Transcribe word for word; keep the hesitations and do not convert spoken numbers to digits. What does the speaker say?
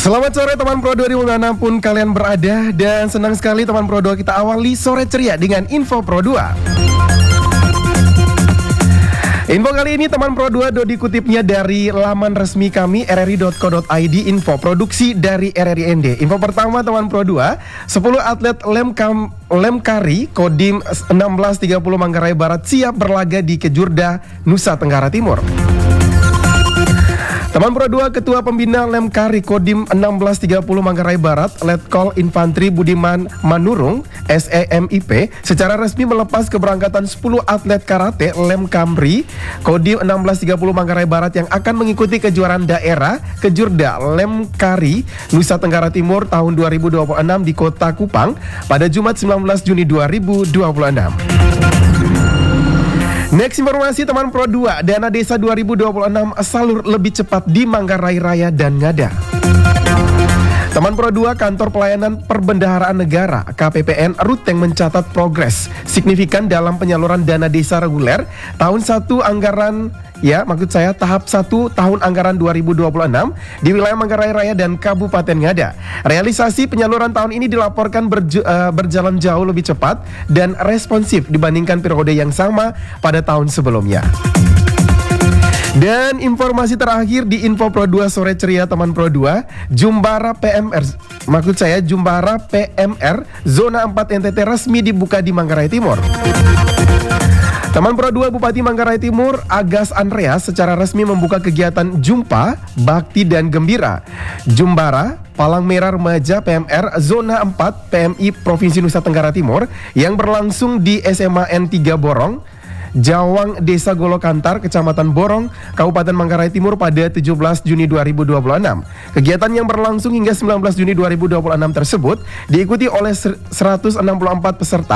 Selamat sore teman Pro dua dimanapun kalian berada. Dan senang sekali teman Pro dua kita awali sore ceria dengan info Pro dua. Info kali ini teman Pro dua do dikutipnya dari laman resmi kami r r i dot co dot i d. Info produksi dari R R I N D. Info pertama teman Pro dua, sepuluh atlet Lemkam Lemkari Kodim enam belas tiga puluh Manggarai Barat siap berlaga di Kejurda, Nusa Tenggara Timur. Teman Pro dua, Ketua Pembina Lemkari Kodim enam belas tiga puluh Manggarai Barat, Letkol Infantri Budiman Manurung, S E M I P, secara resmi melepas keberangkatan sepuluh atlet karate Lemkamri Kodim enam belas tiga puluh Manggarai Barat yang akan mengikuti kejuaraan daerah Kejurda Lemkari Nusa Tenggara Timur tahun dua ribu dua puluh enam di Kota Kupang pada Jumat sembilan belas Juni dua ribu dua puluh enam. Next informasi teman Pro dua, dana desa dua ribu dua puluh enam salur lebih cepat di Manggarai Raya dan Ngada. Teman Pro dua, Kantor Pelayanan Perbendaharaan Negara K P P N Ruteng mencatat progres signifikan dalam penyaluran dana desa reguler tahun satu anggaran ya, maksud saya tahap satu tahun anggaran dua ribu dua puluh enam di wilayah Manggarai Raya dan Kabupaten Ngada. Realisasi penyaluran tahun ini dilaporkan berj- uh, berjalan jauh lebih cepat dan responsif dibandingkan periode yang sama pada tahun sebelumnya. Dan informasi terakhir di Info Pro dua sore ceria teman Pro dua, Jumbara P M R, maksud saya Jumbara P M R Zona empat N T T resmi dibuka di Manggarai Timur. Teman Pro dua, Bupati Manggarai Timur Agas Andreas secara resmi membuka kegiatan Jumpa, Bakti dan Gembira Jumbara Palang Merah Remaja P M R Zona empat P M I Provinsi Nusa Tenggara Timur yang berlangsung di S M A N tiga Borong, Jawang, Desa Golokantar, Kecamatan Borong, Kabupaten Manggarai Timur pada tujuh belas Juni dua ribu dua puluh enam. Kegiatan yang berlangsung hingga sembilan belas Juni dua ribu dua puluh enam tersebut diikuti oleh seratus enam puluh empat peserta